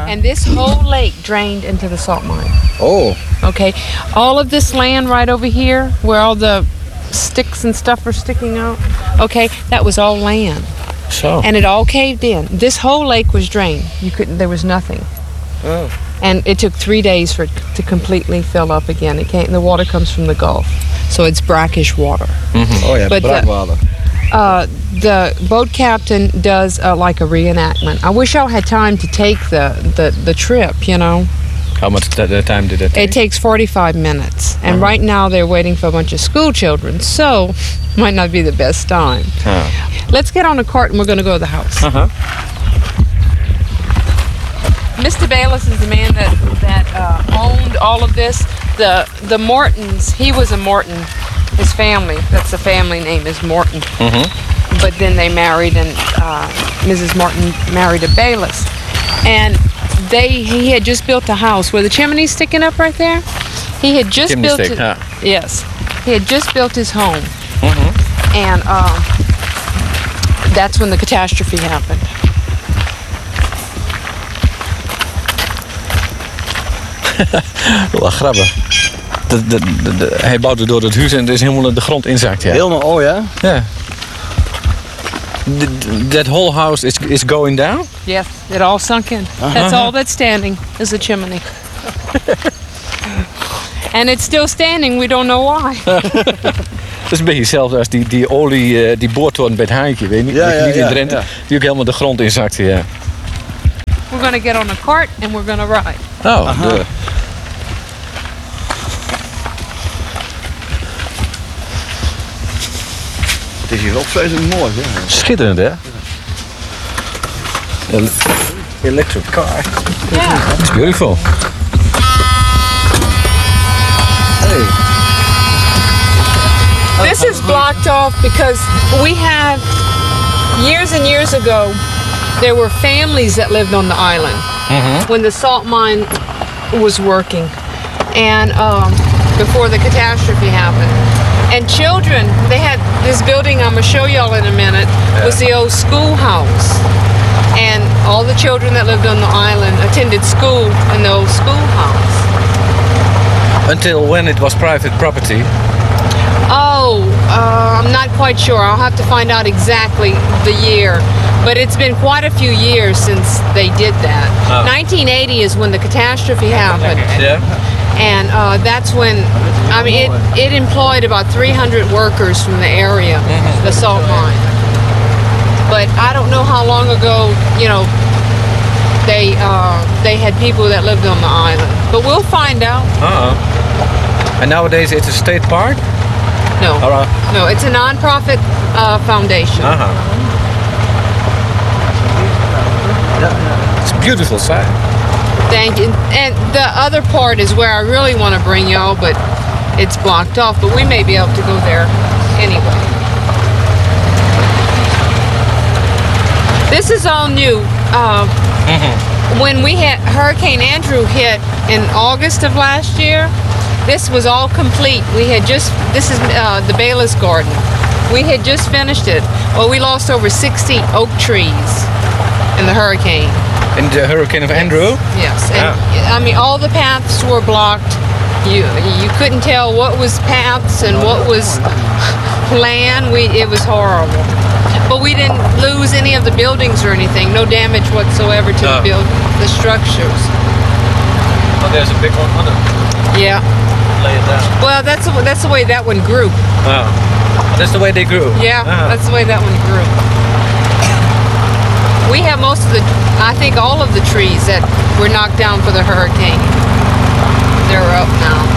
And this whole lake drained into the salt mine. Oh. Okay, all of this land right over here, where all the sticks and stuff are sticking out, okay, that was all land. So. And it all caved in. This whole lake was drained. There was nothing. Oh. And it took 3 days for it to completely fill up again. The water comes from the Gulf, so it's brackish water. Mm-hmm. Oh yeah, But braakwater. The boat captain does like a reenactment. I wish I had time to take the trip, you know. How much time did it take? It takes 45 minutes. And right now they're waiting for a bunch of school children, so might not be the best time. Let's get on a cart and we're going to go to the house. Mr. Bayless is the man that owned all of this. The Mortons, he was a Morton. His family, that's the family name, is Morton. But then they married, and Mrs. Morton married a Bayless. And he had just built a house where the chimney's sticking up right there. He had just Chimney built stick, it. huh? Yes, he had just built his home, and that's when the catastrophe happened. Wel grappig. Hij bouwde door het huis en het is helemaal de grond inzakt. Ja. Helemaal, oh ja? Ja. That whole house is going down? Yes, it all sunk in. That's all that's standing is the chimney. And it's still standing, we don't know why. Dat is een beetje hetzelfde als die olie, die boortoren bij het Haantje, weet je? Ja, niet in Drenthe, ja. die ook helemaal de grond inzakte, ja. We're gonna get on a cart and we're gonna ride. Oh, Het is hier wel vreselijk mooi, hè? schitterend, hè? Electric car. Yeah. It's beautiful. This is blocked off because we have, years and years ago, there were families that lived on the island when the salt mine was working, and before the catastrophe happened. And children, they had this building I'm gonna show y'all in a minute, was the old schoolhouse. And all the children that lived on the island attended school in the old schoolhouse. Until when it was private property. I'm not quite sure. I'll have to find out exactly the year. But it's been quite a few years since they did that. 1980 is when the catastrophe happened. Yeah. And that's when, I mean, it employed about 300 workers from the area, the salt mine. But I don't know how long ago, you know, they had people that lived on the island. But we'll find out. And nowadays it's a state park? No, no, it's a non-profit foundation. It's a beautiful site. Thank you. And the other part is where I really want to bring y'all, but it's blocked off. But we may be able to go there anyway. This is all new. When we had Hurricane Andrew hit in August of last year, this was all complete. This is the Bayless Garden. We had just finished it. Well, we lost over 60 oak trees in the hurricane. In the Hurricane of Andrew? Yes. And, I mean, all the paths were blocked. You couldn't tell what was paths and what was land. It was horrible. But we didn't lose any of the buildings or anything. No damage whatsoever to the structures. Oh, there's a big one on it. Yeah. Lay it down. Well, that's the way that one grew. That's the way they grew? Yeah, that's the way that one grew. We have most of I think all of the trees that were knocked down for the hurricane. They're up now.